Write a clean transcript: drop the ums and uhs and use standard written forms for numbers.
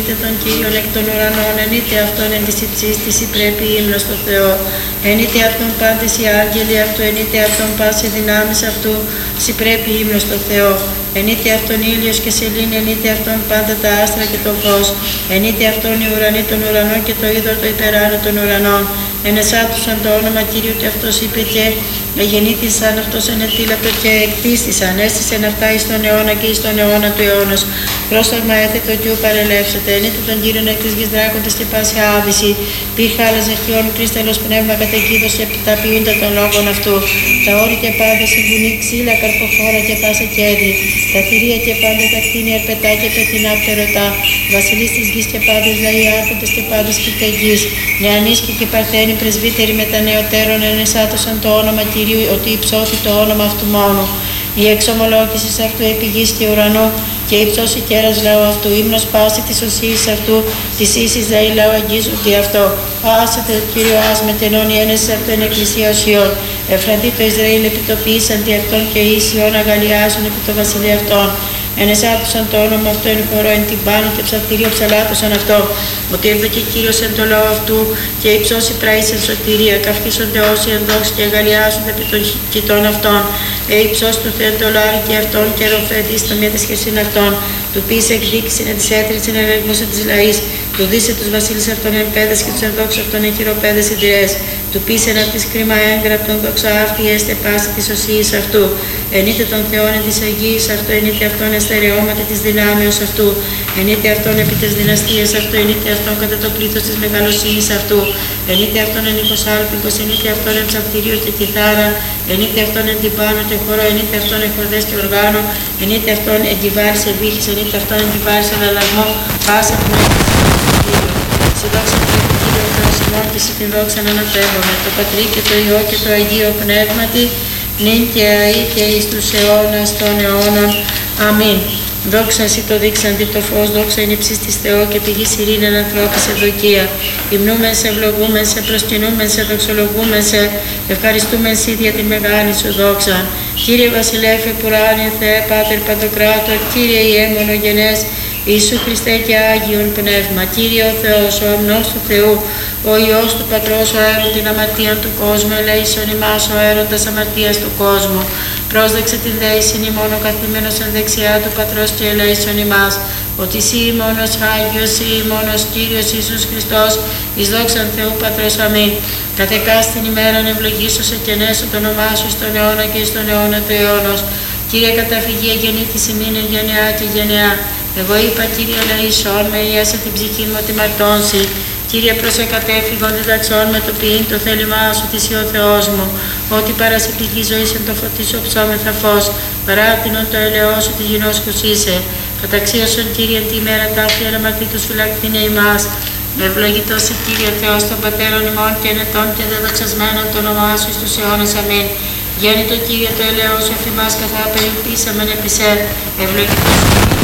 ενείτε τον Κύριον εκ των ουρανών, ενείτε αυτόν εν της υψής της υπρέπει ύμνος στο Θεό. Ενείτε αυτόν πάντες οι άγγελοι αυτού, ενείτε αυτόν πάση δυνάμεις αυτού, συπρέπει ύμνος στο Θεό. Ενείτε αυτόν ήλιος και σελήνη, ενείτε αυτόν πάντα τα άστρα και το φως. Ενείτε αυτόν οι ουρανοί των ουρανών και το είδωρ το υπεράνω των ουρανών. Ενεσάτουσαν το όνομα Κυρίου και αυτός είπε και εγεννήθησαν αυτός ενετήλατο και εκτίστησαν. Έστησεν αυτά εις τον αιώνα και εις τον αιώνα του αιώνος. Πρόσταγμα έθετο και ου παρελεύσετε. Ενείτε τον Κύριον εκ της γης δράκοντες και πάση άβηση. Πύχα άλλας αρχιών κρίσταλος πνεύμα κατεκείδος και επιταποιούνται των λόγων αυτού. Τα όρη και πάντα συμβουνή ξύλα καρποφόρα και πάσα κέρδη. Τα θηρία και πάντα τα κτίνη αρπετά και πετεινά πτερωτά. Βασιλείς της γης και πάντες λαοί άρχοντες και πάντες κυτεγγείς. Νεανίσκοι και παρθένοι πρεσβύτεροι με τα νεωτέρων ενεσάτωσαν το όνομα Κυρίου, ότι υψώθη το όνομα αυτού μόνο. Η εξομολόγηση αυτού επί γης και ουρανού και υψώσει κέρας λαού αυτού. Ύμνος πάση της οσίης αυτού, της ίσης λαοί λαού αγγίζονται αυτό. Άσετε Κύριο άσμετενον η ένεση αυτού εν εκκλησία οσιών. Εφραντεί το Ισραήλ επιτοπίησαν δι' αυτόν και οι Ισιών αγαλιάσουν επί το βασιλείο αυτών. Ενεσάτουσαν το όνομα αυτό εν χορό, εν την πάνω και ψαλτηρίο ψαλάτωσαν αυτό. Ότι έβδοκε Κύριος εν το λαό αυτού και υψώσει πράης εν σωτηρία. Καυχήσονται όσοι εν δόξη και αγαλιάζονται επί των κοιτών αυτών. Υψώσ του Θεού το λάρι και αυτών και ροφέτης τα μία της χερσίν αυτών. Του ποιήσε εκδίκησιν εν της έτρινσιν ενεργούσε της λαής. Του δίσε τους βασίλεις αυτών εν πέδες και τους ενδόξους αυτών εν χειροπέδες συντηρές. Του ποιήσε εν αυτής κρίμα έγγραπτον δοξά αυτή έστε πάση της οσίης αυτού. Ενείτε τον Θεόν εν της Αγίας αυτού, ενείτε αυτόν εν στερεώματα της δυνάμεως αυτού. Ενείτε αυτόν επί της δυναστείας αυτού, ενείτε αυτόν κατά το πλήθος της μεγαλοσύνης αυτού. Ενείτε αυτόν εν οικοσάλπικος, ενείτε αυτόν εν ψαλτηρίο και κιθάρα, ενείτε αυτόν εν τυμπάνο και χορό, ενείτε αυτόν εν χορδές και οργάνο, ενείτε αυτόν εν κυβάρης ευήχης, ενείτε αυτόν εν κυβάρης εναλλαγμό, πάσα την Αγία. Σε δόξα του Κύριου Θεός ημών και σε την δόξα να αναπέμπουμε, το Πατρί και το Υιό και το Αγίο Πνεύματι, νυν και αεί και εις τους αιώνας των αιώνων. Αμήν. Δόξα σοι το δείξαντι το φως, δόξα εν υψής της Θεό και πηγή ειρήνη εν ανθρώπης ευδοκία. Υμνούμεν σε, ευλογούμεν σε, προσκυνούμεν σε, δοξολογούμεν σε, ευχαριστούμεν σοι για την μεγάλη σου δόξα. Κύριε Βασιλεύ Επουράνιε Θεέ, Πάτερ Παντοκράτορ, Κύριε Ιε μονογενές, Ιησού Χριστέ και Άγιον Πνεύμα, Κύριε ο Θεός, ο αμνός του Θεού, ο Υιός του Πατρός, ο αίρον την αμαρτία του κόσμου, ελέησον ημάς ο αίροντας αμαρτίας του κόσμου. Πρόσδεξε την δέησιν ημών ο καθήμενος εν δεξιά του Πατρός και ελέησον ημάς, ότι εσύ μόνος Άγιος, εσύ μόνος Κύριος Ιησούς Χριστός, εις δόξαν Θεού Πατρός. Αμήν. Κατεκάς την ημέραν ευλογήσωσε και νέσω το όνομά σου στον αιώνα και στον αιώνα του αιώνος. Κύριε καταφυγή εγεννήθης ημίν εν γενεά και γενεά. Εγώ είπα, Κύριε ελεησόν με, ιέσε την ψυχή μου ότι μαρτώνσει. Κύριε προσεκατέφυγον διδαξών με το ποιήν το θέλημά σου της ο Θεός μου. Ότι παρασυπτική ζωή εν το φωτίσω ψώμεθα φως. Παράπτυνον το ελαιό σου τη γινώσκους είσαι. Καταξίωσον Κύριε τη μέρα τάφη αναμαρτήτους φυλακτήνε ημάς. Ευλογητός σε Κύριε Θεός των Πατέρων ημών και ενετών και δεδοξασμένων το όνομά σου στους αιώνες. Αμήν. Γέννητο Κύριε το ελαιό σου εφημάς καθά περιπτήσαμεν επισέ. Ευλογητός